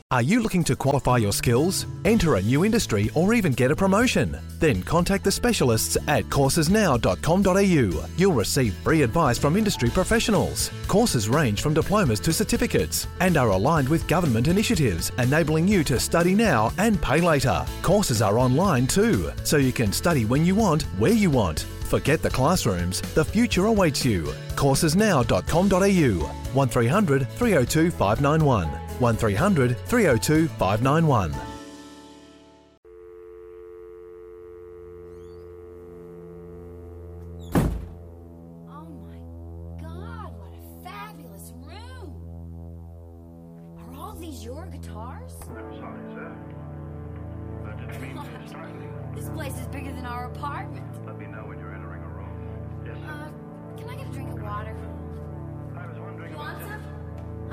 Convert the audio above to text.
Are you looking to qualify your skills, enter a new industry, or even get a promotion? Then contact the specialists at coursesnow.com.au. You'll receive free advice from industry professionals. Courses range from diplomas to certificates and are aligned with government initiatives, enabling you to study now and pay later. Courses are online too, so you can study when you want, where you want. Forget the classrooms, the future awaits you. Coursesnow.com.au 1300 302 591 1300 302 591. Oh my God, what a fabulous room! Are all these your guitars? I'm sorry, sir. I didn't mean to startle you. This place is bigger than our apartment. Let me know when you're entering a room. Yes, sir. Can I get a drink of water?